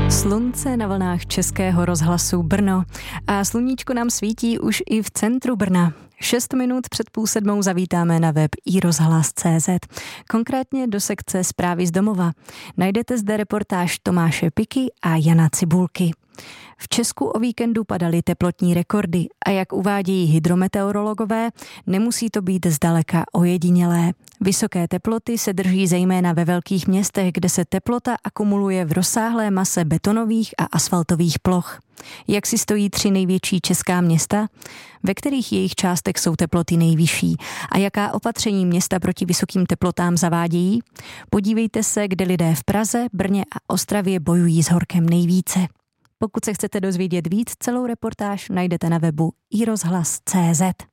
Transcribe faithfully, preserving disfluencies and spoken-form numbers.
Slunce na vlnách Českého rozhlasu Brno a sluníčko nám svítí už i v centru Brna. Šest minut před půl sedmou zavítáme na web i rozhlas tečka cé zet, konkrétně do sekce Zprávy z domova. Najdete zde reportáž Tomáše Piky a Jana Cibulky. V Česku o víkendu padaly teplotní rekordy a jak uvádějí hydrometeorologové, nemusí to být zdaleka ojedinělé. Vysoké teploty se drží zejména ve velkých městech, kde se teplota akumuluje v rozsáhlé mase betonových a asfaltových ploch. Jak si stojí tři největší česká města? Ve kterých jejich částech jsou teploty nejvyšší? A jaká opatření města proti vysokým teplotám zavádějí? Podívejte se, kde lidé v Praze, Brně a Ostravě bojují s horkem nejvíce. Pokud se chcete dozvědět víc, celou reportáž najdete na webu i rozhlas tečka cé zet.